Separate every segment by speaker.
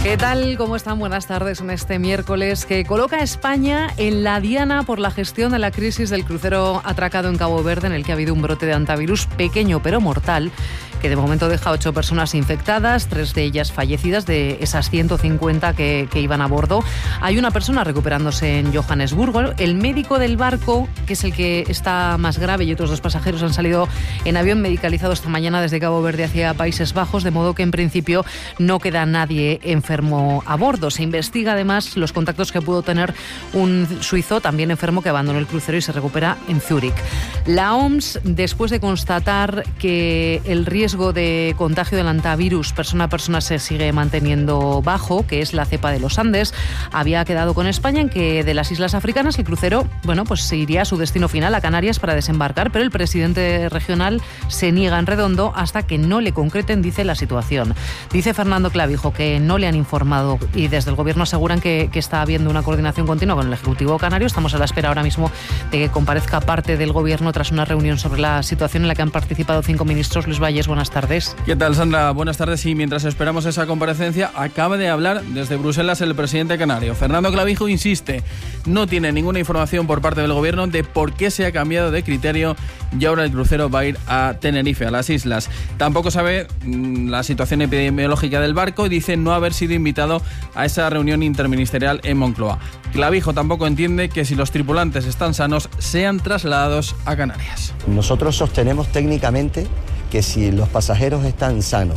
Speaker 1: ¿Qué tal? ¿Cómo están? Buenas tardes en este miércoles que coloca a España en la diana por la gestión de la crisis del crucero atracado en Cabo Verde, en el que ha habido un brote de hantavirus pequeño pero mortal, que de momento deja 8 personas infectadas, 3 de ellas fallecidas, de esas 150 que iban a bordo. Hay una persona recuperándose en Johannesburgo. El médico del barco, que es el que está más grave, y otros 2 pasajeros han salido en avión medicalizado esta mañana desde Cabo Verde hacia Países Bajos, de modo que en principio no queda nadie enfermo a bordo. Se investiga además los contactos que pudo tener un suizo también enfermo que abandonó el crucero y se recupera en Zúrich. La OMS, después de constatar que el riesgo de contagio del hantavirus persona a persona se sigue manteniendo bajo, que es la cepa de los Andes, había quedado con España en que de las islas africanas el crucero, pues se iría a su destino final, a Canarias, para desembarcar, pero el presidente regional se niega en redondo hasta que no le concreten, dice, la situación. Dice Fernando Clavijo que no le han informado y desde el gobierno aseguran que está habiendo una coordinación continua con el Ejecutivo canario. Estamos a la espera ahora mismo de que comparezca parte del gobierno tras una reunión sobre la situación en la que han participado 5 ministros. Luis Valles, buenas tardes.
Speaker 2: ¿Qué tal, Sandra? Buenas tardes. Y mientras esperamos esa comparecencia, acaba de hablar desde Bruselas el presidente canario. Fernando Clavijo insiste, no tiene ninguna información por parte del gobierno de por qué se ha cambiado de criterio y ahora el crucero va a ir a Tenerife, a las islas. Tampoco sabe la situación epidemiológica del barco y dice no haber sido invitado a esa reunión interministerial en Moncloa. Clavijo tampoco entiende que si los tripulantes están sanos, sean trasladados a Canarias.
Speaker 3: Nosotros sostenemos técnicamente que si los pasajeros están sanos,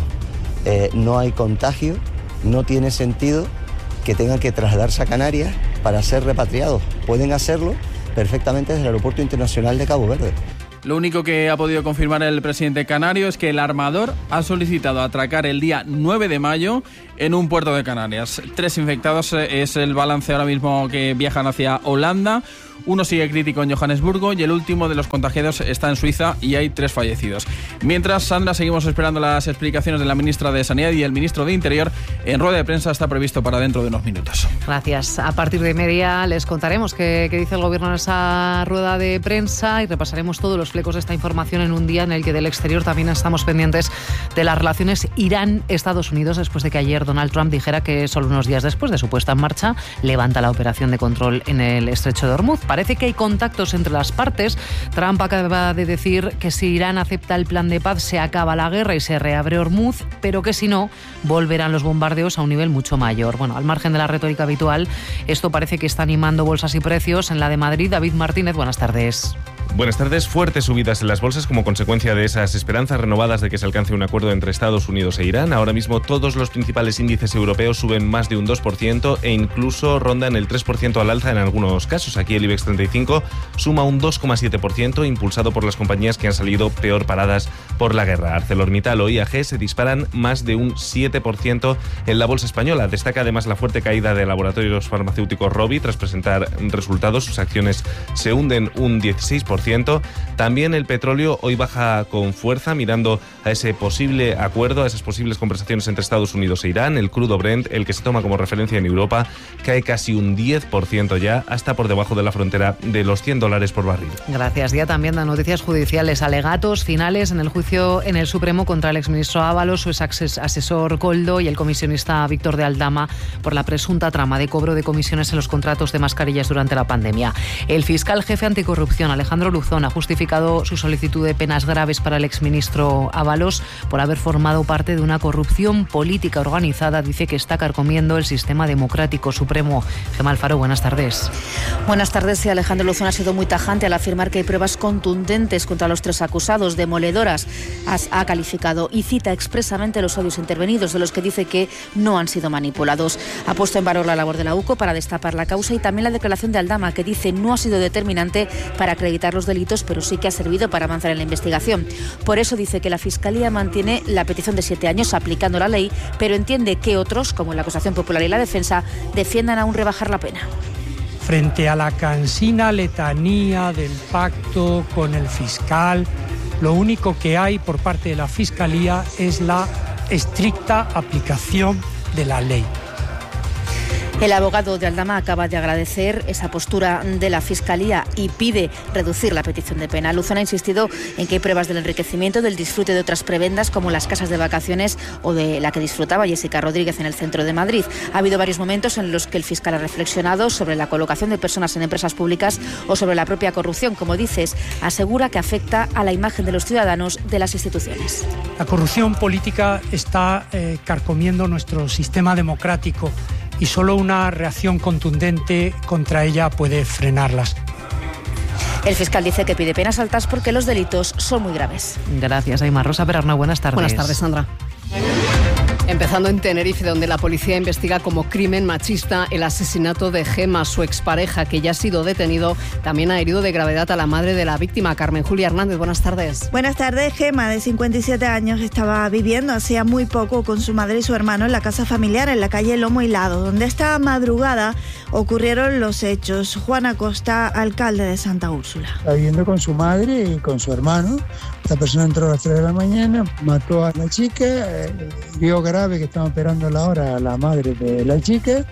Speaker 3: no hay contagio, no tiene sentido que tengan que trasladarse a Canarias para ser repatriados. Pueden hacerlo perfectamente desde el Aeropuerto Internacional de Cabo Verde.
Speaker 2: Lo único que ha podido confirmar el presidente canario es que el armador ha solicitado atracar el día 9 de mayo en un puerto de Canarias. 3 infectados es el balance ahora mismo que viajan hacia Holanda. Uno sigue crítico en Johannesburgo y el último de los contagiados está en Suiza y hay 3 fallecidos. Mientras, Sandra, seguimos esperando las explicaciones de la ministra de Sanidad y el ministro de Interior. En rueda de prensa está previsto para dentro de unos minutos.
Speaker 1: Gracias. A partir de media les contaremos qué dice el gobierno en esa rueda de prensa y repasaremos todos los flecos de esta información en un día en el que del exterior también estamos pendientes de las relaciones Irán-Estados Unidos, después de que ayer Donald Trump dijera que solo unos días después de su puesta en marcha levanta la operación de control en el estrecho de Hormuz. Parece que hay contactos entre las partes. Trump acaba de decir que si Irán acepta el plan de paz se acaba la guerra y se reabre Hormuz, pero que si no, volverán los bombardeos a un nivel mucho mayor. Bueno, al margen de la retórica habitual, esto parece que está animando bolsas y precios. En la de Madrid, David Martínez, buenas tardes.
Speaker 4: Buenas tardes. Fuertes subidas en las bolsas como consecuencia de esas esperanzas renovadas de que se alcance un acuerdo entre Estados Unidos e Irán. Ahora mismo todos los principales índices europeos suben más de un 2% e incluso rondan el 3% al alza en algunos casos. Aquí el IBEX 35 suma un 2,7%, impulsado por las compañías que han salido peor paradas por la guerra. ArcelorMittal o IAG se disparan más de un 7% en la bolsa española. Destaca además la fuerte caída de laboratorios farmacéuticos Rovi tras presentar resultados. Sus acciones se hunden un 16%. También el petróleo hoy baja con fuerza, mirando a ese posible acuerdo, a esas posibles conversaciones entre Estados Unidos e Irán. El crudo Brent, el que se toma como referencia en Europa, cae casi un 10% ya, hasta por debajo de la frontera de los $100 por barril.
Speaker 1: Gracias. Día también de noticias judiciales, alegatos finales en el juicio en el Supremo contra el exministro Ábalos, su asesor Koldo y el comisionista Víctor de Aldama por la presunta trama de cobro de comisiones en los contratos de mascarillas durante la pandemia. El fiscal jefe anticorrupción, Alejandro Luzón, ha justificado su solicitud de penas graves para el exministro Ábalos por haber formado parte de una corrupción política organizada. Dice que está carcomiendo el sistema democrático supremo. Gemma Alfaro, buenas tardes.
Speaker 5: Buenas tardes. Sí, Alejandro Luzón ha sido muy tajante al afirmar que hay pruebas contundentes contra los 3 acusados, demoledoras, ha calificado y cita expresamente los audios intervenidos, de los que dice que no han sido manipulados. Ha puesto en valor la labor de la UCO para destapar la causa y también la declaración de Aldama, que dice no ha sido determinante para acreditar los delitos, pero sí que ha servido para avanzar en la investigación. Por eso dice que la Fiscalía mantiene la petición de 7 años aplicando la ley, pero entiende que otros, como la acusación popular y la defensa, defiendan aún rebajar la pena.
Speaker 6: Frente a la cansina letanía del pacto con el fiscal, lo único que hay por parte de la Fiscalía es la estricta aplicación de la ley.
Speaker 5: El abogado de Aldama acaba de agradecer esa postura de la Fiscalía y pide reducir la petición de pena. Luzón ha insistido en que hay pruebas del enriquecimiento, del disfrute de otras prebendas como las casas de vacaciones o de la que disfrutaba Jessica Rodríguez en el centro de Madrid. Ha habido varios momentos en los que el fiscal ha reflexionado sobre la colocación de personas en empresas públicas o sobre la propia corrupción. Como dices, asegura que afecta a la imagen de los ciudadanos de las instituciones.
Speaker 6: La corrupción política está carcomiendo nuestro sistema democrático y solo una reacción contundente contra ella puede frenarlas.
Speaker 5: El fiscal dice que pide penas altas porque los delitos son muy graves.
Speaker 1: Gracias, Aimar. Rosa Perarno, buenas tardes.
Speaker 7: Buenas tardes, Sandra. Empezando en Tenerife, donde la policía investiga como crimen machista el asesinato de Gema, su expareja, que ya ha sido detenido. También ha herido de gravedad a la madre de la víctima, Carmen Julia Hernández. Buenas tardes.
Speaker 8: Buenas tardes. Gema, de 57 años, estaba viviendo hacía muy poco con su madre y su hermano en la casa familiar en la calle Lomo Hilado, donde esta madrugada ocurrieron los hechos. Juan Acosta, alcalde de Santa Úrsula.
Speaker 9: Estaba viviendo con su madre y con su hermano. Esta persona entró a las 3 de la mañana, mató a la chica, vio grave que estaba operando ahora a la madre de la chica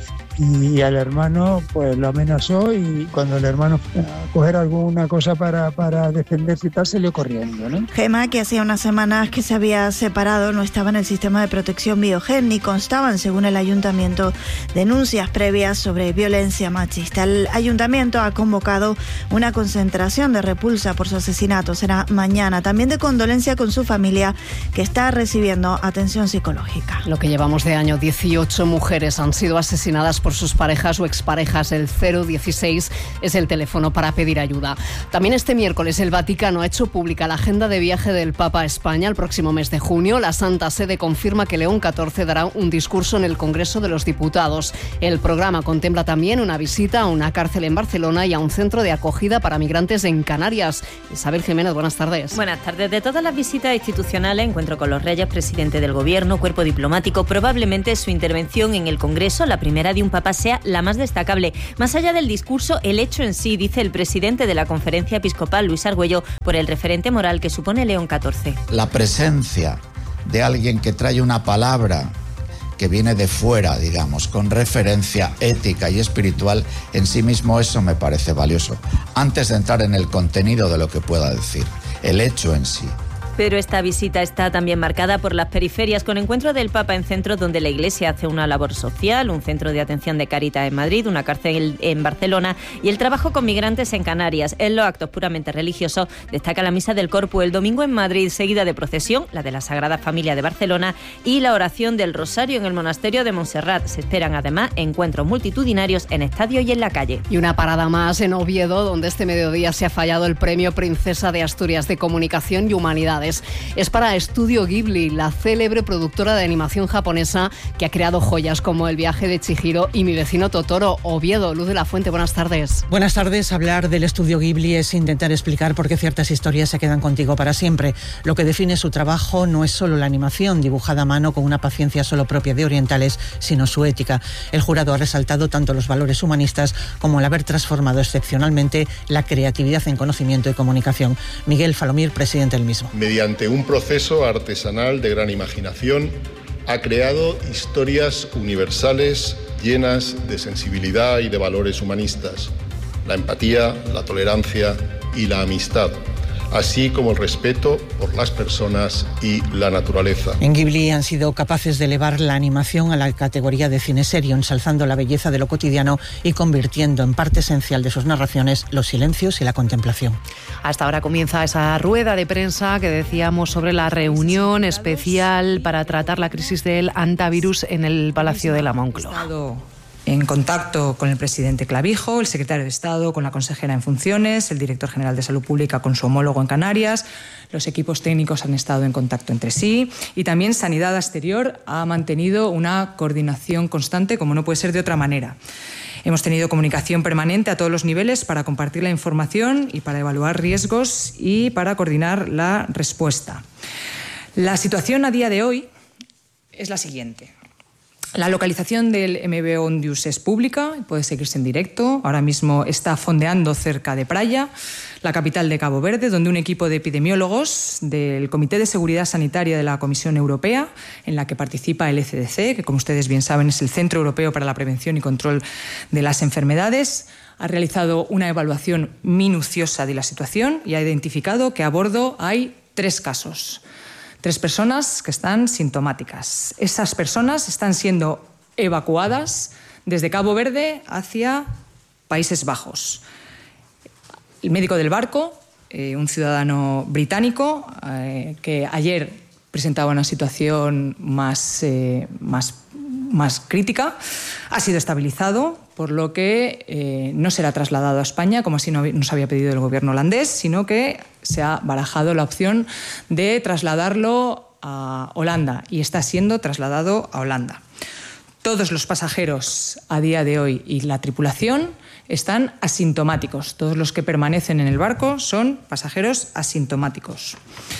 Speaker 9: y al hermano pues lo amenazó, y cuando el hermano fue a coger alguna cosa para defenderse y tal, salió corriendo, ¿no?
Speaker 8: Gema, que hacía unas semanas que se había separado, no estaba en el sistema de protección Biogen ni constaban, según el ayuntamiento, denuncias previas sobre violencia machista. El ayuntamiento ha convocado una concentración de repulsa por su asesinato. Será mañana. También de condolencia con su familia, que está recibiendo atención psicológica.
Speaker 7: Lo que llevamos de año, 18 mujeres han sido asesinadas por sus parejas o exparejas. El 016 es el teléfono para pedir ayuda. También este miércoles el Vaticano ha hecho pública la agenda de viaje del Papa a España el próximo mes de junio. La Santa Sede confirma que León XIV dará un discurso en el Congreso de los Diputados. El programa contempla también una visita a una cárcel en Barcelona y a un centro de acogida para migrantes en Canarias. Isabel Jiménez, buenas tardes.
Speaker 10: Buenas tardes. De todas las visitas institucionales, encuentro con los reyes, presidente del gobierno, cuerpo diplomático, probablemente su intervención en el Congreso, la primera de un papa, sea la más destacable. Más allá del discurso, el hecho en sí, dice el presidente de la Conferencia Episcopal, Luis Argüello, por el referente moral que supone León XIV.
Speaker 11: La presencia de alguien que trae una palabra que viene de fuera, digamos, con referencia ética y espiritual, en sí mismo eso me parece valioso. Antes de entrar en el contenido de lo que pueda decir, el hecho en sí.
Speaker 10: Pero esta visita está también marcada por las periferias, con encuentro del Papa en centros donde la Iglesia hace una labor social, un centro de atención de Cáritas en Madrid, una cárcel en Barcelona y el trabajo con migrantes en Canarias. En los actos puramente religiosos destaca la misa del Corpus el domingo en Madrid, seguida de procesión, la de la Sagrada Familia de Barcelona, y la oración del Rosario en el monasterio de Montserrat. Se esperan además encuentros multitudinarios en estadios y en la calle.
Speaker 7: Y una parada más en Oviedo, donde este mediodía se ha fallado el premio Princesa de Asturias de Comunicación y Humanidades. Es para Estudio Ghibli, la célebre productora de animación japonesa que ha creado joyas como El viaje de Chihiro y Mi vecino Totoro. Oviedo, Luz de la Fuente, buenas tardes.
Speaker 12: Buenas tardes. Hablar del Estudio Ghibli es intentar explicar por qué ciertas historias se quedan contigo para siempre. Lo que define su trabajo no es solo la animación, dibujada a mano con una paciencia solo propia de orientales, sino su ética. El jurado ha resaltado tanto los valores humanistas como el haber transformado excepcionalmente la creatividad en conocimiento y comunicación. Miguel Falomir, presidente del mismo.
Speaker 13: Mediante un proceso artesanal de gran imaginación, ha creado historias universales llenas de sensibilidad y de valores humanistas, la empatía, la tolerancia y la amistad, así como el respeto por las personas y la naturaleza.
Speaker 12: En Ghibli han sido capaces de elevar la animación a la categoría de cine serio, ensalzando la belleza de lo cotidiano y convirtiendo en parte esencial de sus narraciones los silencios y la contemplación.
Speaker 1: Hasta ahora comienza esa rueda de prensa que decíamos sobre la reunión especial para tratar la crisis del antivirus en el Palacio de la Moncloa.
Speaker 14: En contacto con el presidente Clavijo, el secretario de Estado con la consejera en funciones, el director general de Salud Pública con su homólogo en Canarias. Los equipos técnicos han estado en contacto entre sí y también Sanidad Exterior ha mantenido una coordinación constante, como no puede ser de otra manera. Hemos tenido comunicación permanente a todos los niveles para compartir la información y para evaluar riesgos y para coordinar la respuesta. La situación a día de hoy es la siguiente. La localización del MV Ondius es pública, puede seguirse en directo. Ahora mismo está fondeando cerca de Praia, la capital de Cabo Verde, donde un equipo de epidemiólogos del Comité de Seguridad Sanitaria de la Comisión Europea, en la que participa el ECDC, que como ustedes bien saben es el Centro Europeo para la Prevención y Control de las Enfermedades, ha realizado una evaluación minuciosa de la situación y ha identificado que a bordo hay 3 casos. 3 personas que están sintomáticas. Esas personas están siendo evacuadas desde Cabo Verde hacia Países Bajos. El médico del barco, un ciudadano británico, que ayer presentaba una situación más crítica, ha sido estabilizado, por lo que no será trasladado a España, como así nos había pedido el gobierno holandés, sino que se ha barajado la opción de trasladarlo a Holanda, y está siendo trasladado a Holanda. Todos los pasajeros a día de hoy y la tripulación están asintomáticos. Todos los que permanecen en el barco son pasajeros asintomáticos.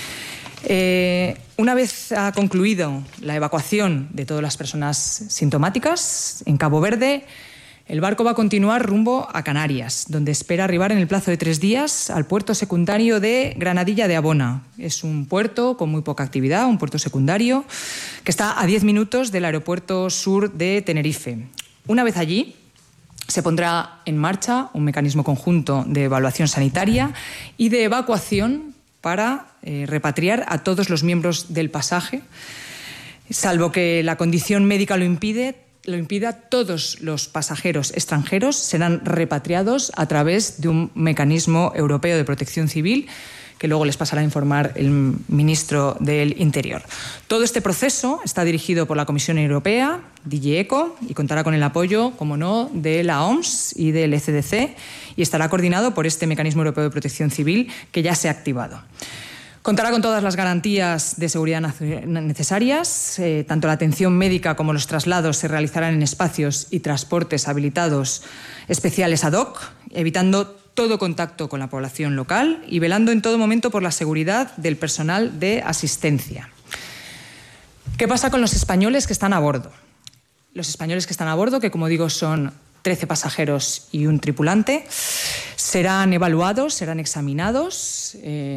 Speaker 14: Una vez ha concluido la evacuación de todas las personas sintomáticas en Cabo Verde, el barco va a continuar rumbo a Canarias, donde espera arribar en el plazo de 3 días al puerto secundario de Granadilla de Abona. Es un puerto con muy poca actividad, un puerto secundario que está a 10 minutos del aeropuerto sur de Tenerife. Una vez allí, se pondrá en marcha un mecanismo conjunto de evaluación sanitaria y de evacuación para repatriar a todos los miembros del pasaje. Salvo que la condición médica lo impida, todos los pasajeros extranjeros serán repatriados a través de un mecanismo europeo de protección civil, que luego les pasará a informar el ministro del Interior. Todo este proceso está dirigido por la Comisión Europea, DG ECO, y contará con el apoyo, como no, de la OMS y del ECDC, y estará coordinado por este mecanismo europeo de protección civil que ya se ha activado. Contará con todas las garantías de seguridad necesarias. Tanto la atención médica como los traslados se realizarán en espacios y transportes habilitados especiales ad hoc, evitando todo contacto con la población local y velando en todo momento por la seguridad del personal de asistencia. ¿Qué pasa con los españoles que están a bordo? Los españoles que están a bordo, que como digo son 13 pasajeros y un tripulante, serán evaluados, serán examinados.